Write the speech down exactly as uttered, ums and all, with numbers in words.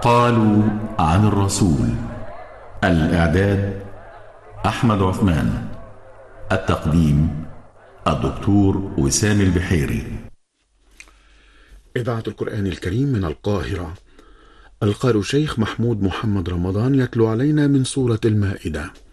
قالوا عن الرسول. الإعداد أحمد عثمان. التقديم الدكتور وسام البحيري. إذاعة القرآن الكريم من القاهرة. القارئ شيخ محمود محمد رمضان يتلو علينا من سورة المائدة.